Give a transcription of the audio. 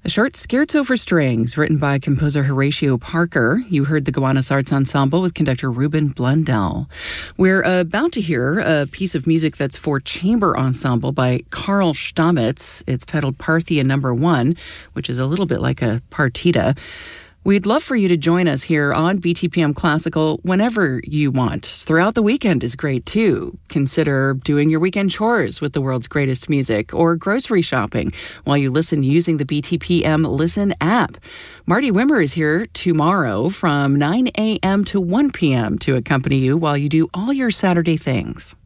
A short scherzo for strings written by composer Horatio Parker. You heard the Gowanus Arts Ensemble with conductor Ruben Blundell. We're about to hear a piece of music that's for chamber ensemble by Carl Stamitz. It's titled Parthia No. 1, which is a little bit like a partita. We'd love for you to join us here on BTPM Classical whenever you want. Throughout the weekend is great, too. Consider doing your weekend chores with the world's greatest music or grocery shopping while you listen using the BTPM Listen app. Marty Wimmer is here tomorrow from 9 a.m. to 1 p.m. to accompany you while you do all your Saturday things.